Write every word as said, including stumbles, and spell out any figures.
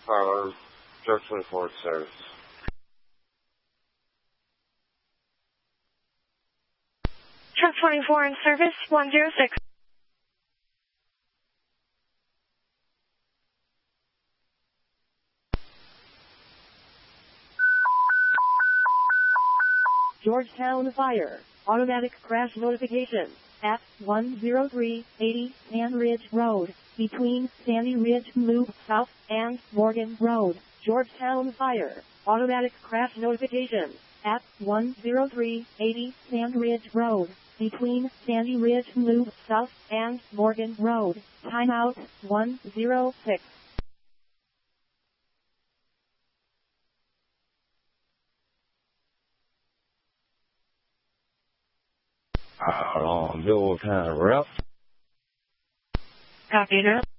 Tyler, Truck twenty-four service. Truck twenty-four in service, one zero six. Georgetown Fire, automatic crash notification at one zero three eighty Sand Ridge Road, between Sandy Ridge Loop South and Morgan Road. Georgetown Fire, automatic crash notification at one zero three eighty Sand Ridge Road, between Sandy Ridge Loop South and Morgan Road. Timeout one zero six. I don't know what kind of route. Copy that.